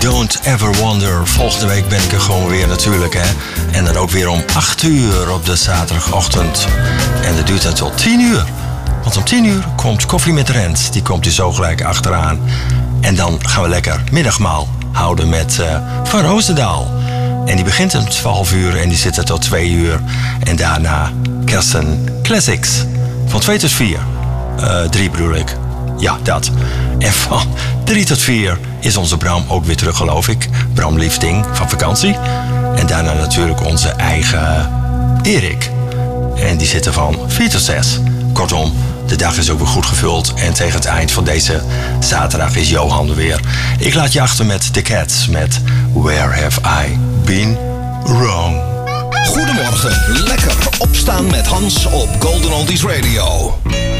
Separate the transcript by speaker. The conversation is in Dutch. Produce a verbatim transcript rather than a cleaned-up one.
Speaker 1: Don't Ever Wonder. Volgende week ben ik er gewoon weer natuurlijk, hè. En dan ook weer om acht uur op de zaterdagochtend. En dat duurt dan tot tien uur. Want om tien uur komt Koffie met Rens. Die komt dus zo gelijk achteraan. En dan gaan we lekker middagmaal houden met uh, Van Roosendaal. En die begint om twaalf uur en die zit er tot twee uur. En daarna Kersen Classics. Van twee tot vier. Uh, drie bedoel ik. Ja, dat. En van drie tot vier is onze Bram ook weer terug, geloof ik. Bram Liefding van vakantie. En daarna natuurlijk onze eigen Erik. En die zitten van vier tot zes. Kortom, de dag is ook weer goed gevuld. En tegen het eind van deze zaterdag is Johan er weer. Ik laat je achter met The Cats met Where Have I Been Wrong.
Speaker 2: Goedemorgen, lekker opstaan met Hans op Golden Oldies Radio.